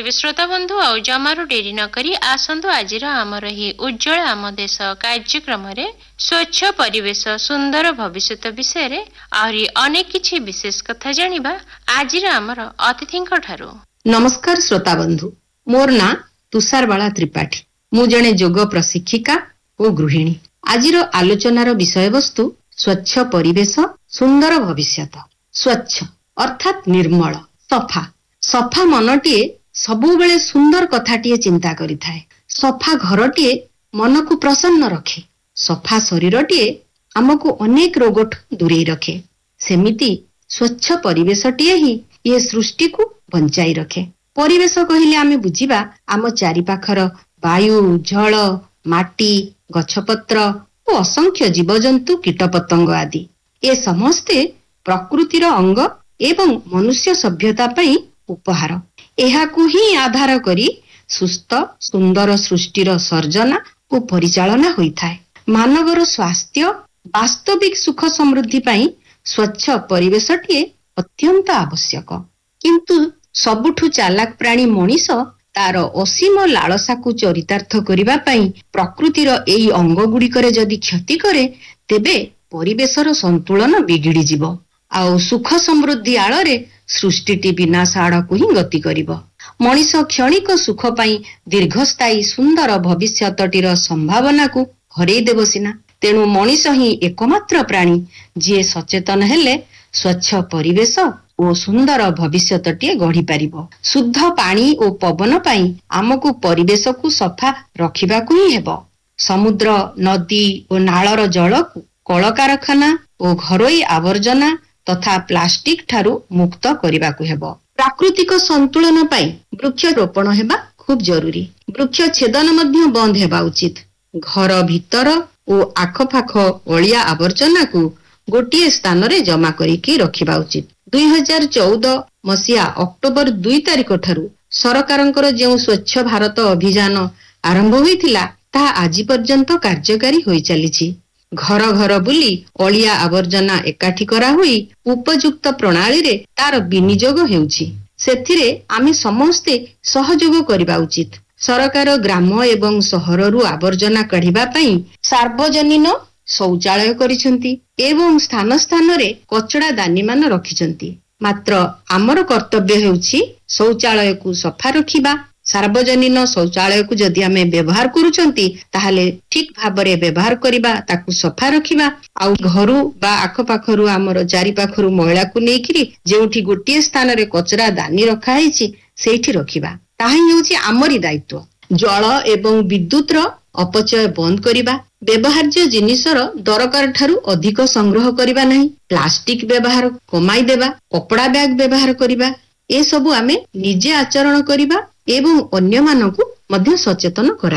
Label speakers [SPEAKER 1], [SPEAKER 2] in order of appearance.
[SPEAKER 1] तेबे श्रोता बंधु आ जमारू डेरी न करी आसंतु आजिर आमर ही उज्जवल आम देश कार्यक्रम रे स्वच्छ परिवेश सुंदर भविष्य विषय रे आहुरी अनेक किछि विशेष कथा जानिबा आजिर आमर अतिथिंक ठारू।
[SPEAKER 2] नमस्कार श्रोता बंधु, मोर ना तुषारबाला त्रिपाठी। मु जणे योग प्रशिक्षिका और गृहिणी। आजिर आलोचनार विषय वस्तु स्वच्छ परिवेश सुंदर भविष्य। स्वच्छ अर्थात निर्मल, सफा। सफा मनटीए सबुबेले सुंदर कथाटीए चिंता करिथाए। सफा घरटीए मन को प्रसन्न रखे। सफा शरीरटीए आमको अनेक रोगठु दूरेई रखे। सेमिति स्वच्छ परिवेशटीए ही ये सृष्टि को बंचाई रखे। परिवेश कहिले आमे बुझिबा आम चारिपाखर वायु, जल, माटी, गछपत्र और असंख्य जीवजंतु, कीटपतंग आदि ए समस्ते प्रकृतिर अंग एवं मनुष्य सभ्यता पई उपहार। एहाकु ही आधार करी सुस्थ सुंदर सृष्टिर सर्जना और परिचालना होइथाए। मानवर स्वास्थ्य वास्तविक सुख समृद्धि पई स्वच्छ परिवेशटीए अत्यंत आवश्यक। किंतु सबुठु चालाक प्राणी मनीष तार असीम लालसा को चरितार्थ करिबा पई प्रकृतिर एई अंग गुड़िकरे जदि क्षति करे तेबे परिवेशर संतुलन बिगिड़ी जिवो। आउ सुख समृद्धि आଳରେ सृष्टिटी विनाश आड़कु ही गति करिब। मनीष क्षणिक सुख पाई दीर्घस्थायी सुंदर भविष्यतटीर संभावना को हरेई देव सिना। तेणु मनीष ही एकमात्र प्राणी जे सचेतन हेले स्वच्छ परिवेश और सुंदर भविष्यतटीए गढ़ी पारिबो। शुद्ध पानी और पवन पाई आमको परिवेश को सफा रखिबाकु ही हेबो। समुद्र, नदी और नालर जल को कलकारखाना और घरोई आवर्जना तथा प्लास्टिक ठारू मुक्त करिबाकु हेबो। प्राकृतिक संतुलन पाई वृक्ष रोपण हेबा खूब जरूरी। वृक्ष छेदन मध्य बंद हेबा उचित। घर भीतर और आखपाख अलिया आवर्जना को गोटिए स्थान रे जमा करिकी रखिबा उचित। 2014 मसिया अक्टोबर 2 तारिख ठारू सरकारंकर जेउ स्वच्छ भारत अभियान आरंभ होइथिला ताहा आजि पर्यंत कार्यकारी होई चलिछि। घर घर बुली अलिया आवर्जना एकाठी करा हुई उपयुक्त प्रणाली रे तार विनियोग हेउछि। सेथिरे आमे समस्ते सहयोग करिबा उचित। सरकार ग्राम एवं सहररु आवर्जना काढिबा पई सार्वजनिक शौचालय करिसंती एवं स्थान स्थान रे कचड़ा दानी मान रखिसंती। मात्र आमर कर्तव्य हेउछि शौचालय को सफा रखिबा। सार्वजनिक शौचालय को जदि आमे व्यवहार करूचंती ताहाले ठीक भाबरे व्यवहार करिबा, ताकू सफा रखिबा। आउ घरु बा आखपाखरु आमर चारि पाखरु मैला को नेकिरी जेउठी गोटिए स्थान रे कचरा दानी रखा हैछि सेठी रखिबा। ताहा हेउछि आमरी दायित्व। जल एवं विद्युतर अपचय बंद करिबा। व्यवहार्य जिनिसर दरकार ठारू अधिक संग्रह करिबा नहीं। प्लास्टिक व्यवहार कमाई देबा। कपड़ा बैग व्यवहार करिबा। ए सबु आमे निजे आचरण करिबा एवं अन्य मानकु मध्य सचेतन करा।